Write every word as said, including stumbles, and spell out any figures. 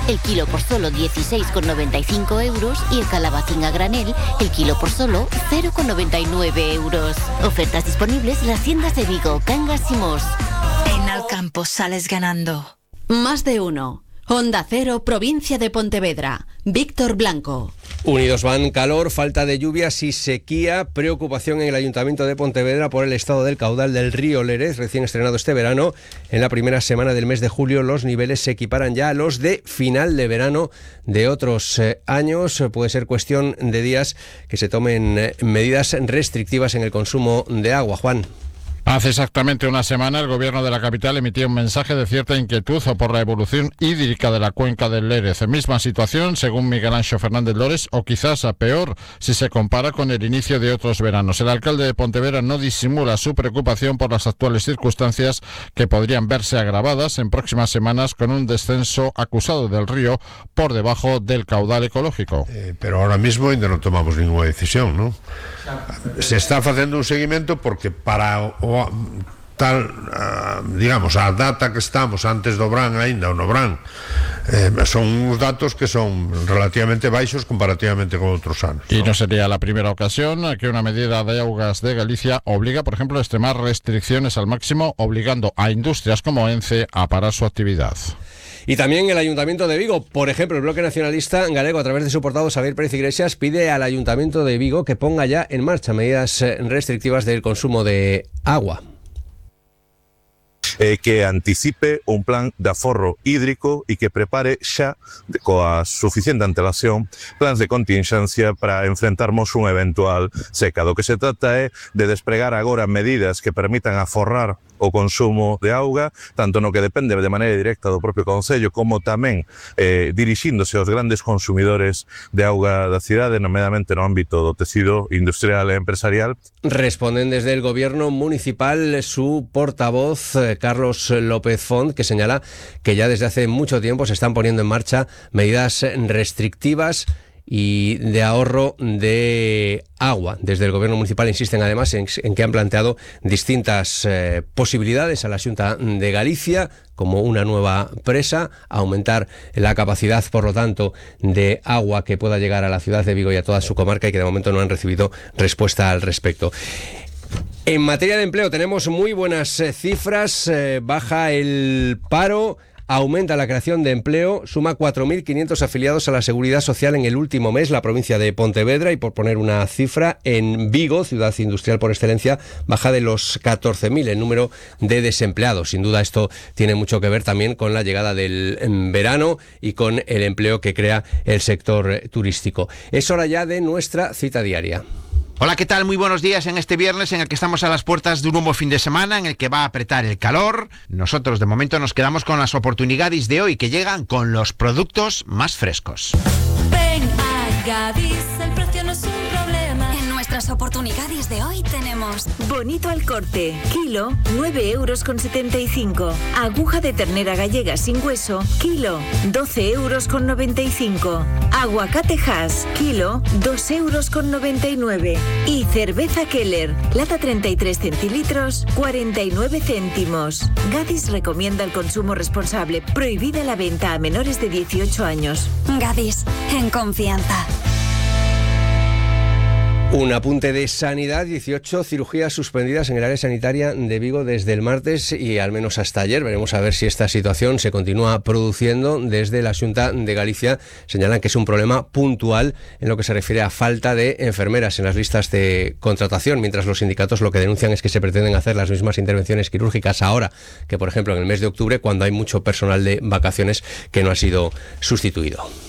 el kilo por solo dieciséis con noventa y cinco euros y el calabacín a granel, el kilo por solo cero con noventa y nueve euros. Ofertas disponibles en las tiendas de Vigo, Cangas y Mos. En Alcampo sales ganando. Más de uno. Onda Cero, provincia de Pontevedra. Víctor Blanco. Unidos van calor, falta de lluvias y sequía, preocupación en el Ayuntamiento de Pontevedra por el estado del caudal del río Lérez, recién estrenado este verano. En la primera semana del mes de julio los niveles se equiparan ya a los de final de verano de otros eh, años. Puede ser cuestión de días que se tomen eh, medidas restrictivas en el consumo de agua. Juan. Hace exactamente una semana el gobierno de la capital emitía un mensaje de cierta inquietud por la evolución hídrica de la cuenca del Lérez. Misma situación, según Miguel Anxo Fernández Lores, o quizás a peor si se compara con el inicio de otros veranos. El alcalde de Pontevedra no disimula su preocupación por las actuales circunstancias que podrían verse agravadas en próximas semanas con un descenso acusado del río por debajo del caudal ecológico. Eh, pero ahora mismo ainda no tomamos ninguna decisión, ¿no? Se está facendo un seguimento porque para o tal, uh, digamos, a data que estamos antes do Brán aínda, ou no Brán, eh, son uns datos que son relativamente baixos comparativamente con outros anos. Y no sería la primera ocasión que una medida de Augas de Galicia obliga, por ejemplo, a extremar restricciones al máximo, obligando a industrias como ENCE a parar su actividad. Y también el Ayuntamiento de Vigo, por ejemplo, el Bloque Nacionalista Galego, a través de su portavoz Xavier Pérez Iglesias, pide al Ayuntamiento de Vigo que ponga ya en marcha medidas restrictivas del consumo de agua. Eh, que anticipe un plan de aforro hídrico e que prepare xa, coa suficiente antelación, plans de contingencia para enfrentarmos unha eventual seca. Do que se trata é de despregar agora medidas que permitan aforrar o consumo de auga, tanto no que depende de maneira directa do propio Concello, como tamén eh, dirixíndose aos grandes consumidores de auga da cidade, nomeadamente no ámbito do tecido industrial e empresarial. Responden desde el gobierno municipal su portavoz, eh, Carlos López Font, que señala que ya desde hace mucho tiempo se están poniendo en marcha medidas restrictivas y de ahorro de agua. Desde el gobierno municipal insisten además en, en que han planteado distintas eh, posibilidades a la Xunta de Galicia, como una nueva presa, aumentar la capacidad, por lo tanto, de agua que pueda llegar a la ciudad de Vigo y a toda su comarca, y que de momento no han recibido respuesta al respecto. En materia de empleo tenemos muy buenas eh, cifras, eh, baja el paro, aumenta la creación de empleo, suma cuatro mil quinientos afiliados a la Seguridad Social en el último mes, la provincia de Pontevedra, y por poner una cifra, en Vigo, ciudad industrial por excelencia, baja de los catorce mil el número de desempleados. Sin duda esto tiene mucho que ver también con la llegada del verano y con el empleo que crea el sector turístico. Es hora ya de nuestra cita diaria. Hola, ¿qué tal? Muy buenos días en este viernes en el que estamos a las puertas de un nuevo fin de semana en el que va a apretar el calor. Nosotros de momento nos quedamos con las oportunidades de hoy que llegan con los productos más frescos. Ven a Gadis, el precio no es un problema. En nuestras oportunidades de hoy tenemos bonito al corte, kilo, nueve euros con setenta y cinco. Aguja de ternera gallega sin hueso, kilo, doce euros con noventa y cinco. Aguacate Hass, kilo, dos euros con noventa y nueve. Y cerveza Keller, lata treinta y tres centilitros, cuarenta y nueve céntimos. Gadis recomienda el consumo responsable. Prohibida la venta a menores de dieciocho años. Gadis, en confianza. Un apunte de sanidad, dieciocho cirugías suspendidas en el área sanitaria de Vigo desde el martes y al menos hasta ayer. Veremos a ver si esta situación se continúa produciendo. Desde la Xunta de Galicia señalan que es un problema puntual en lo que se refiere a falta de enfermeras en las listas de contratación, mientras los sindicatos lo que denuncian es que se pretenden hacer las mismas intervenciones quirúrgicas ahora que, por ejemplo, en el mes de octubre, cuando hay mucho personal de vacaciones que no ha sido sustituido.